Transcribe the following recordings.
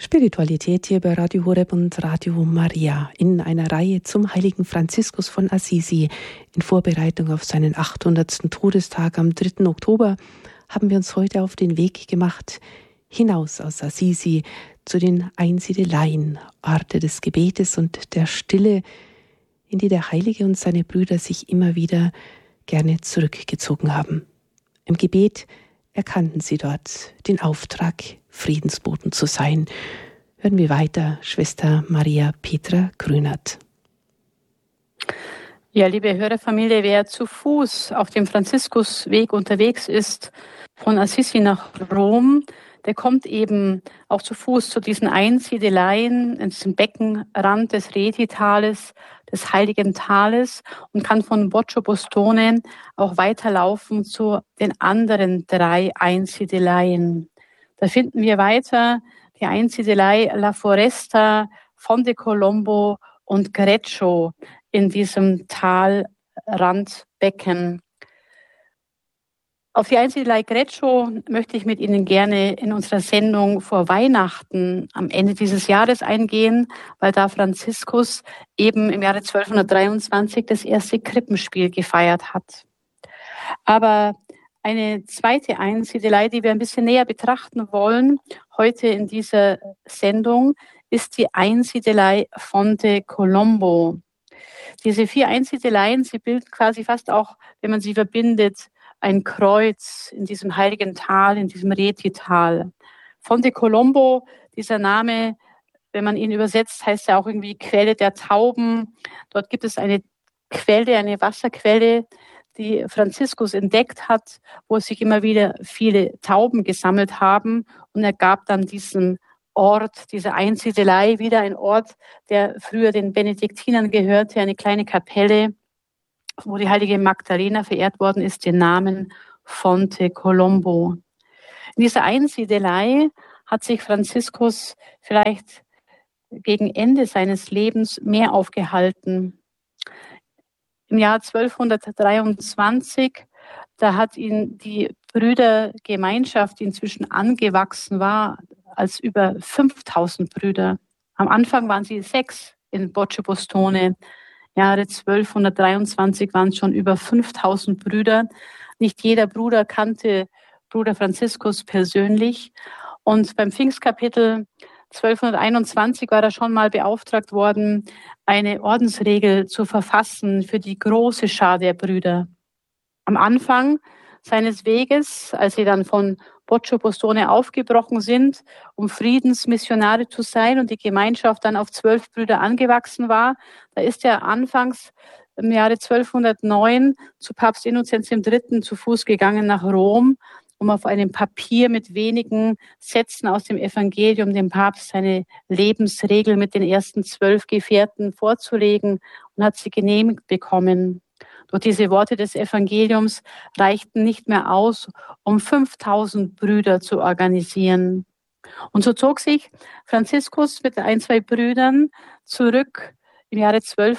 Spiritualität hier bei Radio Horeb und Radio Maria in einer Reihe zum heiligen Franziskus von Assisi. In Vorbereitung auf seinen 800. Todestag am 3. Oktober haben wir uns heute auf den Weg gemacht, hinaus aus Assisi zu den Einsiedeleien, Orte des Gebetes und der Stille, in die der Heilige und seine Brüder sich immer wieder gerne zurückgezogen haben. Im Gebet erkannten sie dort den Auftrag, Friedensboten zu sein. Hören wir weiter, Schwester Maria Petra Grünert. Ja, liebe Hörerfamilie, wer zu Fuß auf dem Franziskusweg unterwegs ist, von Assisi nach Rom, der kommt eben auch zu Fuß zu diesen Einsiedeleien, in diesem Beckenrand des Reti-Tales, des Heiligen Tales und kann von Boccio Bostone auch weiterlaufen zu den anderen 3 Einsiedeleien. Da finden wir weiter die Einsiedelei La Foresta, Fonte Colombo und Greccio in diesem Talrandbecken. Auf die Einsiedelei Greccio möchte ich mit Ihnen gerne in unserer Sendung vor Weihnachten am Ende dieses Jahres eingehen, weil da Franziskus eben im Jahre 1223 das erste Krippenspiel gefeiert hat. Aber eine zweite Einsiedelei, die wir ein bisschen näher betrachten wollen, heute in dieser Sendung, ist die Einsiedelei Fonte Colombo. Diese 4 Einsiedeleien, sie bilden quasi fast auch, wenn man sie verbindet, ein Kreuz in diesem heiligen Tal, in diesem Reti-Tal. Fonte Colombo, dieser Name, wenn man ihn übersetzt, heißt ja auch irgendwie Quelle der Tauben. Dort gibt es eine Quelle, eine Wasserquelle, die Franziskus entdeckt hat, wo sich immer wieder viele Tauben gesammelt haben. Und er gab dann diesen Ort, diese Einsiedelei, wieder ein Ort, der früher den Benediktinern gehörte, eine kleine Kapelle, wo die heilige Magdalena verehrt worden ist, den Namen Fonte Colombo. In dieser Einsiedelei hat sich Franziskus vielleicht gegen Ende seines Lebens mehr aufgehalten. Im Jahr 1223, da hat ihn die Brüdergemeinschaft, die inzwischen angewachsen war, als über 5000 Brüder. Am Anfang waren sie 6 in Boccio Bostone. Jahre 1223 waren es schon über 5000 Brüder. Nicht jeder Bruder kannte Bruder Franziskus persönlich. Und beim Pfingstkapitel 1221 war er schon mal beauftragt worden, eine Ordensregel zu verfassen für die große Schar der Brüder. Am Anfang seines Weges, als sie dann von Boccio Bostone aufgebrochen sind, um Friedensmissionare zu sein und die Gemeinschaft dann auf 12 Brüder angewachsen war, da ist er anfangs im Jahre 1209 zu Papst Innozenz III. Zu Fuß gegangen nach Rom, um auf einem Papier mit wenigen Sätzen aus dem Evangelium dem Papst seine Lebensregel mit den ersten 12 Gefährten vorzulegen und hat sie genehmigt bekommen. Doch diese Worte des Evangeliums reichten nicht mehr aus, um 5000 Brüder zu organisieren. Und so zog sich Franziskus mit 2 Brüdern zurück im Jahre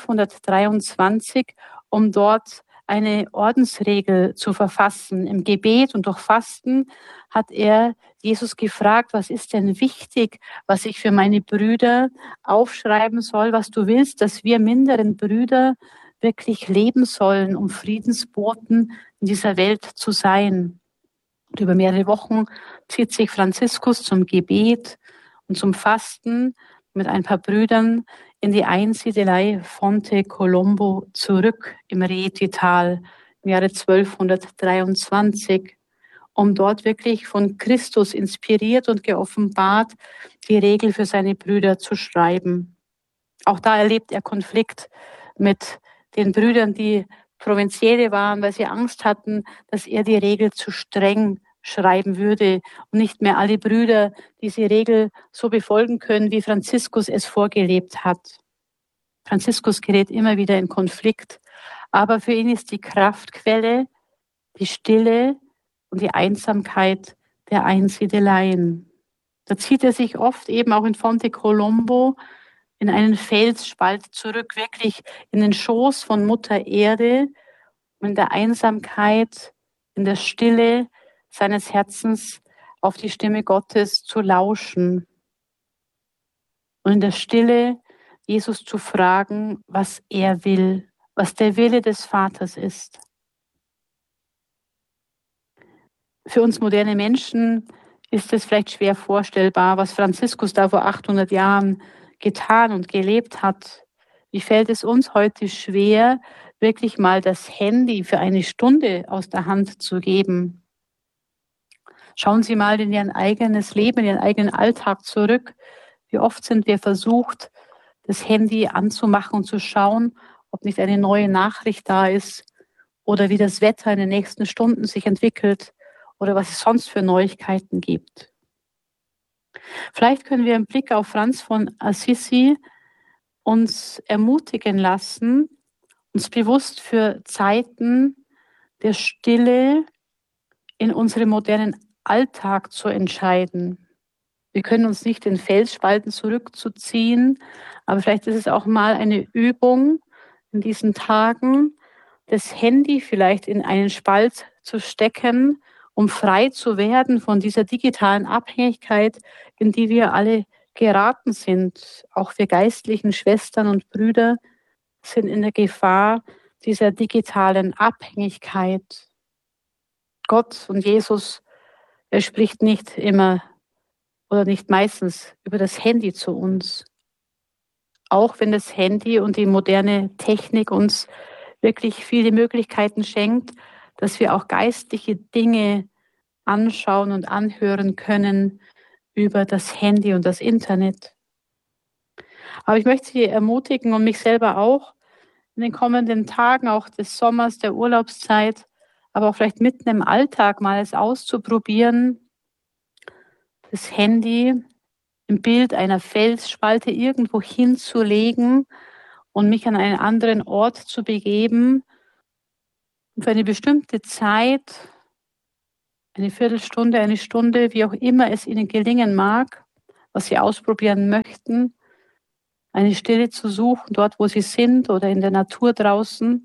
1223, um dort eine Ordensregel zu verfassen. Im Gebet und durch Fasten hat er Jesus gefragt, was ist denn wichtig, was ich für meine Brüder aufschreiben soll, was du willst, dass wir minderen Brüder wirklich leben sollen, um Friedensboten in dieser Welt zu sein. Und über mehrere Wochen zieht sich Franziskus zum Gebet und zum Fasten mit ein paar Brüdern in die Einsiedelei Fonte Colombo zurück im Reti-Tal im Jahre 1223, um dort wirklich von Christus inspiriert und geoffenbart die Regel für seine Brüder zu schreiben. Auch da erlebt er Konflikt mit den Brüdern, die Provinzielle waren, weil sie Angst hatten, dass er die Regel zu streng schreiben würde und nicht mehr alle Brüder diese Regel so befolgen können, wie Franziskus es vorgelebt hat. Franziskus gerät immer wieder in Konflikt, aber für ihn ist die Kraftquelle die Stille und die Einsamkeit der Einsiedeleien. Da zieht er sich oft eben auch in Fonte Colombo in einen Felsspalt zurück, wirklich in den Schoß von Mutter Erde, um in der Einsamkeit, in der Stille seines Herzens auf die Stimme Gottes zu lauschen. und in der Stille Jesus zu fragen, was er will, was der Wille des Vaters ist. Für uns moderne Menschen ist es vielleicht schwer vorstellbar, was Franziskus da vor 800 Jahren getan und gelebt hat. Wie fällt es uns heute schwer, wirklich mal das Handy für eine Stunde aus der Hand zu geben? Schauen Sie mal in Ihr eigenes Leben, in Ihren eigenen Alltag zurück. Wie oft sind wir versucht, das Handy anzumachen und zu schauen, ob nicht eine neue Nachricht da ist oder wie das Wetter in den nächsten Stunden sich entwickelt oder was es sonst für Neuigkeiten gibt. Vielleicht können wir im Blick auf Franz von Assisi uns ermutigen lassen, uns bewusst für Zeiten der Stille in unserem modernen Alltag zu entscheiden. Wir können uns nicht in Felsspalten zurückzuziehen, aber vielleicht ist es auch mal eine Übung in diesen Tagen, das Handy vielleicht in einen Spalt zu stecken, um frei zu werden von dieser digitalen Abhängigkeit, in die wir alle geraten sind. Auch wir geistlichen Schwestern und Brüder sind in der Gefahr dieser digitalen Abhängigkeit. Gott und Jesus, er spricht nicht immer oder nicht meistens über das Handy zu uns. Auch wenn das Handy und die moderne Technik uns wirklich viele Möglichkeiten schenkt, dass wir auch geistliche Dinge anschauen und anhören können über das Handy und das Internet. Aber ich möchte Sie ermutigen und mich selber auch in den kommenden Tagen, auch des Sommers, der Urlaubszeit, aber auch vielleicht mitten im Alltag mal es auszuprobieren, das Handy im Bild einer Felsspalte irgendwo hinzulegen und mich an einen anderen Ort zu begeben und für eine bestimmte Zeit, eine Viertelstunde, eine Stunde, wie auch immer es Ihnen gelingen mag, was Sie ausprobieren möchten, eine Stille zu suchen, dort wo Sie sind oder in der Natur draußen,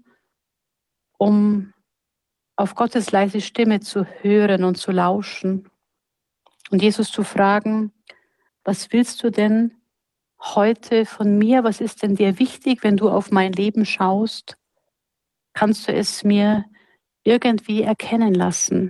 um auf Gottes leise Stimme zu hören und zu lauschen und Jesus zu fragen, was willst du denn heute von mir? Was ist denn dir wichtig, wenn du auf mein Leben schaust? Kannst du es mir irgendwie erkennen lassen?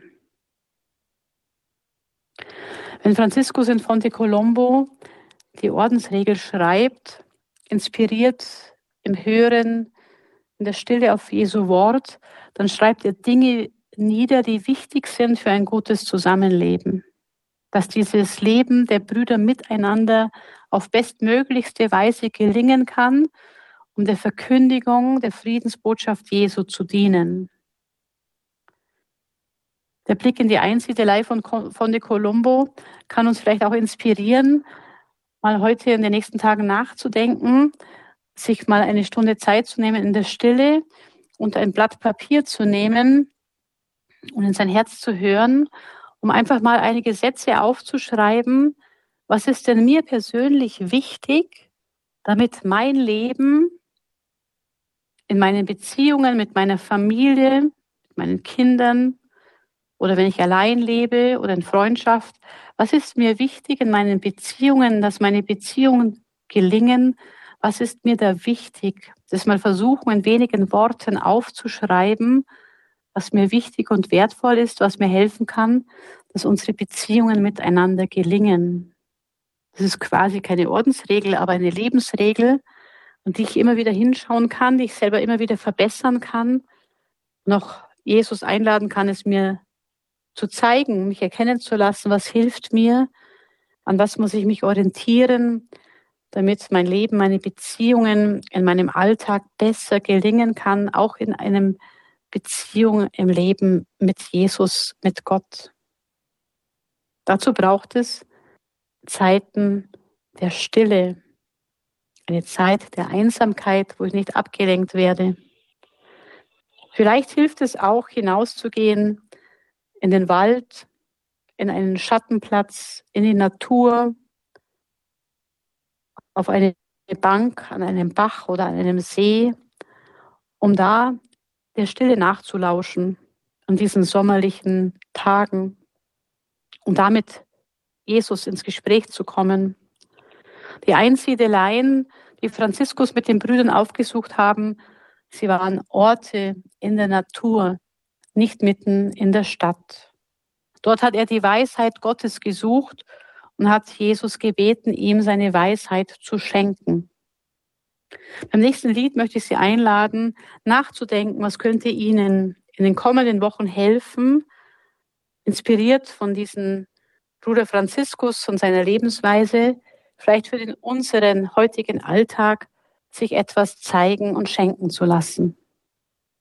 Wenn Franziskus in Fonte Colombo die Ordensregel schreibt, inspiriert im Hören, in der Stille auf Jesu Wort, dann schreibt er Dinge nieder, die wichtig sind für ein gutes Zusammenleben. Dass dieses Leben der Brüder miteinander auf bestmöglichste Weise gelingen kann, um der Verkündigung der Friedensbotschaft Jesu zu dienen. Der Blick in die Einsiedelei von Fonte Colombo kann uns vielleicht auch inspirieren, mal heute in den nächsten Tagen nachzudenken, sich mal eine Stunde Zeit zu nehmen in der Stille und ein Blatt Papier zu nehmen und in sein Herz zu hören, um einfach mal einige Sätze aufzuschreiben. Was ist denn mir persönlich wichtig, damit mein Leben in meinen Beziehungen mit meiner Familie, mit meinen Kindern oder wenn ich allein lebe oder in Freundschaft, was ist mir wichtig in meinen Beziehungen, dass meine Beziehungen gelingen? Was ist mir da wichtig? Das mal versuchen, in wenigen Worten aufzuschreiben, was mir wichtig und wertvoll ist, was mir helfen kann, dass unsere Beziehungen miteinander gelingen. Das ist quasi keine Ordensregel, aber eine Lebensregel, an die ich immer wieder hinschauen kann, die ich selber immer wieder verbessern kann, noch Jesus einladen kann, es mir zu zeigen, mich erkennen zu lassen, was hilft mir, an was muss ich mich orientieren, damit mein Leben, meine Beziehungen in meinem Alltag besser gelingen kann, auch in einem Beziehung im Leben mit Jesus, mit Gott. Dazu braucht es Zeiten der Stille, eine Zeit der Einsamkeit, wo ich nicht abgelenkt werde. Vielleicht hilft es auch, hinauszugehen in den Wald, in einen Schattenplatz, in die Natur, auf eine Bank, an einem Bach oder an einem See, um da der Stille nachzulauschen an diesen sommerlichen Tagen und damit Jesus ins Gespräch zu kommen. Die Einsiedeleien, die Franziskus mit den Brüdern aufgesucht haben, sie waren Orte in der Natur, nicht mitten in der Stadt. Dort hat er die Weisheit Gottes gesucht und hat Jesus gebeten, ihm seine Weisheit zu schenken. Beim nächsten Lied möchte ich Sie einladen, nachzudenken, was könnte Ihnen in den kommenden Wochen helfen, inspiriert von diesem Bruder Franziskus und seiner Lebensweise, vielleicht für unseren heutigen Alltag, sich etwas zeigen und schenken zu lassen.